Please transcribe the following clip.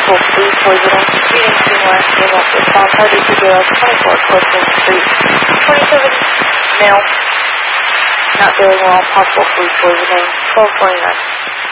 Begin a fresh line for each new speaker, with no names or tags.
possible food poisoning. Shooting between last name up with found 32 girls, 24 Clifton Street. 27 male, not feeling well, possible food poisoning, 1229.